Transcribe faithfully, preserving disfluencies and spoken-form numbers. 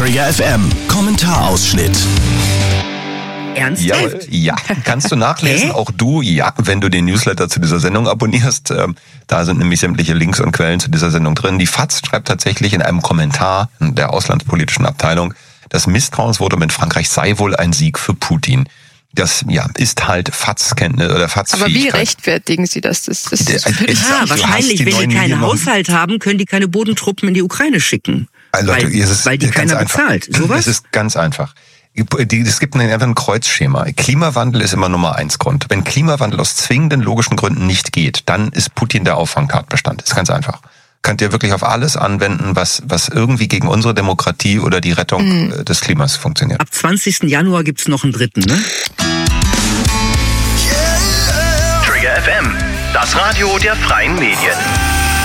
Trigger F M, Kommentarausschnitt. Ernsthaft? Ja, ja, kannst du nachlesen, Hä? auch du, ja, wenn du den Newsletter zu dieser Sendung abonnierst. Ähm, da sind nämlich sämtliche Links und Quellen zu dieser Sendung drin. Die FAZ schreibt tatsächlich in einem Kommentar der auslandspolitischen Abteilung, das Misstrauensvotum in Frankreich sei wohl ein Sieg für Putin. Das, ja, ist halt FAZ-Kenntnis oder FAZ-Fähigkeit. Aber wie rechtfertigen Sie das? das, das, das Der- völlig- Ja, Du wahrscheinlich, hast die wenn neuen die keinen Medien noch- Haushalt haben, können die keine Bodentruppen in die Ukraine schicken. Also Leute, weil, es ist weil die ganz keiner einfach. bezahlt. Sowas? Es ist ganz einfach. Die- Es gibt ein, einfach ein Kreuzschema. Klimawandel ist immer Nummer eins Grund. Wenn Klimawandel aus zwingenden logischen Gründen nicht geht, dann ist Putin der Auffangtatbestand. Ist ganz einfach. Könnt ihr wirklich auf alles anwenden, was, was irgendwie gegen unsere Demokratie oder die Rettung mhm. des Klimas funktioniert. Ab zwanzigsten Januar gibt's noch einen dritten, ne? Trigger F M, das Radio der freien Medien.